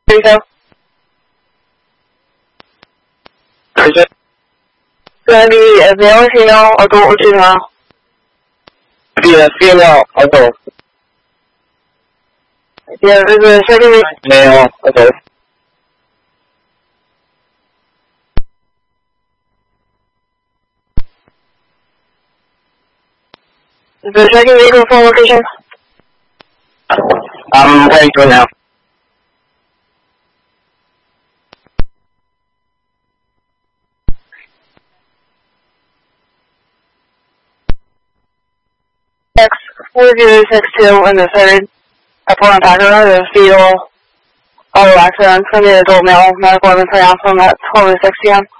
32. 32. Gonna be a male or female, adult or juvenile? Be a female adult. Yeah, is the second week? Male adult. Is the second vehicle phone location? I'm heading to it now. X4062 in the third Portland Packer Road, a fatal auto accident from the adult male, medical evidence announced on at 12:06 p.m.